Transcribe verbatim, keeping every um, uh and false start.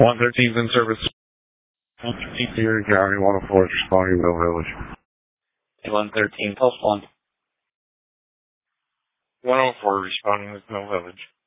one thirteen's in service. one thirteen Erie County, one oh four is responding to Mill Village. one thirteen, pulse one. one oh four responding with Mill Village.